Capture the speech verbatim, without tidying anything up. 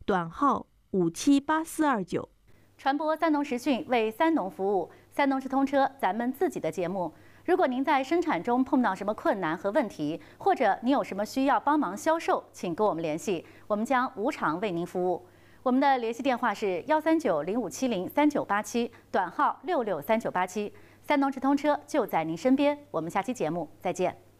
短号五七八四二九。 传播三农时讯，为三农服务。三农直通车，咱们自己的节目。如果您在生产中碰到什么困难和问题，或者你有什么需要帮忙销售，请跟我们联系，我们将无偿为您服务。我们的联系电话是幺三九零五七零三九八七，短号六六三九八七。三农直通车就在您身边。我们下期节目再见。